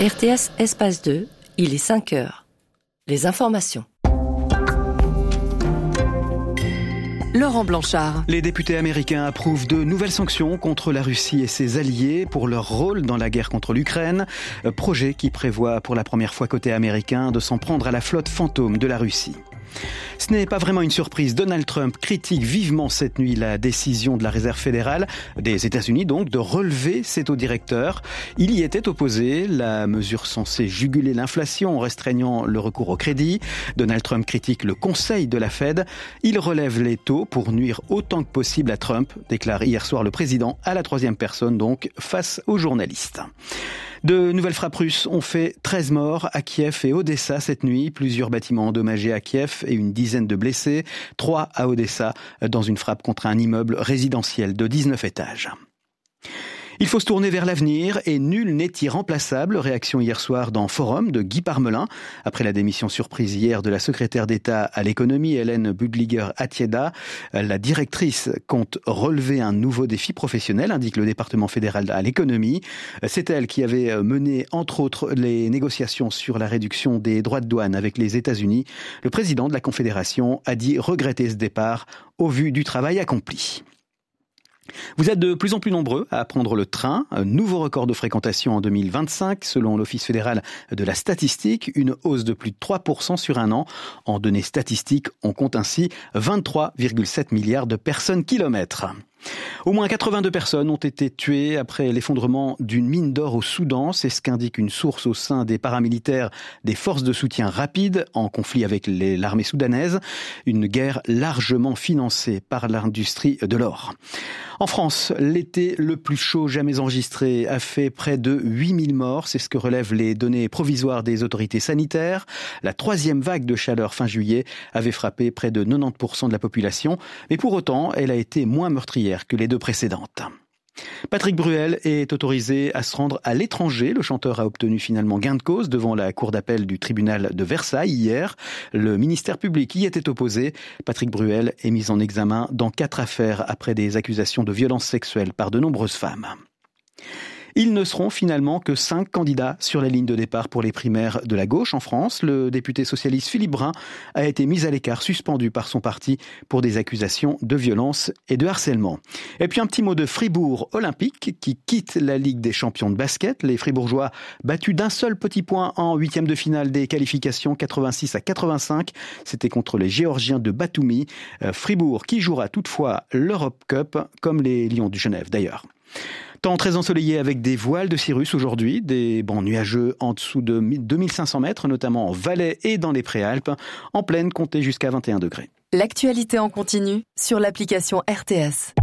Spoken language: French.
RTS Espace 2, il est 5 heures. Les informations. Laurent Blanchard. Les députés américains approuvent de nouvelles sanctions contre la Russie et ses alliés pour leur rôle dans la guerre contre l'Ukraine. Projet qui prévoit pour la première fois côté américain de s'en prendre à la flotte fantôme de la Russie. Ce n'est pas vraiment une surprise. Donald Trump critique vivement cette nuit la décision de la Réserve fédérale des États-Unis donc de relever ses taux directeurs. Il y était opposé, la mesure censée juguler l'inflation en restreignant le recours au crédit. Donald Trump critique le conseil de la Fed. Il relève les taux pour nuire autant que possible à Trump, déclare hier soir le président à la troisième personne donc face aux journalistes. De nouvelles frappes russes ont fait 13 morts à Kiev et Odessa cette nuit. Plusieurs bâtiments endommagés à Kiev et une dizaine de blessés. 3 à Odessa dans une frappe contre un immeuble résidentiel de 19 étages. Il faut se tourner vers l'avenir et nul n'est irremplaçable. Réaction hier soir dans Forum de Guy Parmelin. Après la démission surprise hier de la secrétaire d'État à l'économie, Hélène Budliger-Atieda, la directrice compte relever un nouveau défi professionnel, indique le département fédéral à l'économie. C'est elle qui avait mené, entre autres, les négociations sur la réduction des droits de douane avec les États-Unis. Le président de la Confédération a dit regretter ce départ au vu du travail accompli. Vous êtes de plus en plus nombreux à prendre le train. Un nouveau record de fréquentation en 2025, selon l'Office fédéral de la statistique. Une hausse de plus de 3% sur un an. En données statistiques, on compte ainsi 23,7 milliards de personnes-kilomètres. Au moins 82 personnes ont été tuées après l'effondrement d'une mine d'or au Soudan. C'est ce qu'indique une source au sein des paramilitaires des forces de soutien rapide en conflit avec l'armée soudanaise. Une guerre largement financée par l'industrie de l'or. En France, l'été le plus chaud jamais enregistré a fait près de 8000 morts. C'est ce que relèvent les données provisoires des autorités sanitaires. La troisième vague de chaleur fin juillet avait frappé près de 90% de la population. Mais pour autant, elle a été moins meurtrière que les deux précédentes. Patrick Bruel est autorisé à se rendre à l'étranger. Le chanteur a obtenu finalement gain de cause devant la cour d'appel du tribunal de Versailles hier. Le ministère public y était opposé. Patrick Bruel est mis en examen dans 4 affaires après des accusations de violences sexuelles par de nombreuses femmes. Ils ne seront finalement que 5 candidats sur la ligne de départ pour les primaires de la gauche en France. Le député socialiste Philippe Brun a été mis à l'écart, suspendu par son parti pour des accusations de violence et de harcèlement. Et puis un petit mot de Fribourg Olympique qui quitte la Ligue des champions de basket. Les Fribourgeois battus d'un seul petit point en 8e de finale des qualifications 86-85. C'était contre les Géorgiens de Batumi. Fribourg qui jouera toutefois l'Europe Cup comme les Lions du Genève d'ailleurs. Temps très ensoleillé avec des voiles de cirrus aujourd'hui, des bancs nuageux en dessous de 2500 mètres, notamment en Valais et dans les Préalpes. En plaine, comptez jusqu'à 21 degrés. L'actualité en continu sur l'application RTS.